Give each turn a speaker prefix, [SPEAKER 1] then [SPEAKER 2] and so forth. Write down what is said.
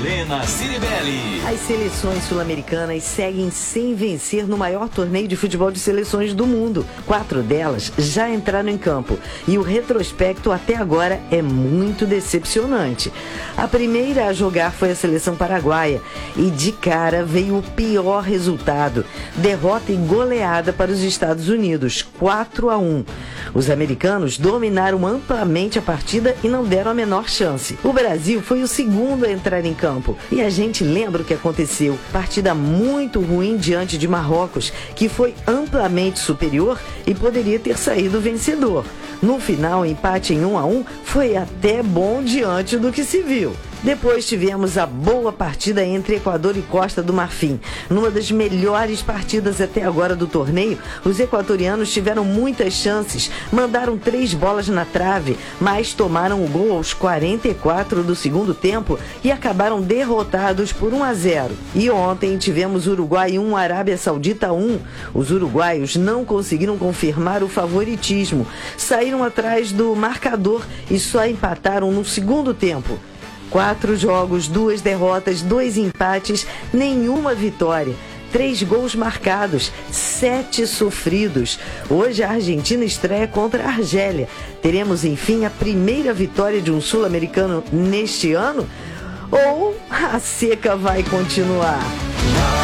[SPEAKER 1] Milena Ciribelli.
[SPEAKER 2] As seleções sul-americanas seguem sem vencer no maior torneio de futebol de seleções do mundo. 4 delas já entraram em campo e o retrospecto até agora é muito decepcionante. A primeira a jogar foi a seleção paraguaia e de cara veio o pior resultado: derrota e goleada para os Estados Unidos, 4-1. Os americanos dominaram amplamente a partida e não deram a menor chance. O Brasil foi o segundo a entrar em campo e a gente lembra o que aconteceu. Partida muito ruim diante de Marrocos, que foi amplamente superior e poderia ter saído vencedor. No final, empate em 1-1 foi até bom diante do que se viu. Depois tivemos a boa partida entre Equador e Costa do Marfim. Numa das melhores partidas até agora do torneio, os equatorianos tiveram muitas chances, mandaram 3 bolas na trave, mas tomaram o gol aos 44 do segundo tempo e acabaram derrotados por 1-0. E ontem tivemos Uruguai 1, Arábia Saudita 1. Os uruguaios não conseguiram confirmar o favoritismo, saíram atrás do marcador e só empataram no segundo tempo. 4 jogos, 2 derrotas, 2 empates, nenhuma vitória. 3 gols marcados, 7 sofridos. Hoje a Argentina estreia contra a Argélia. Teremos, enfim, a primeira vitória de um sul-americano neste ano? Ou a seca vai continuar?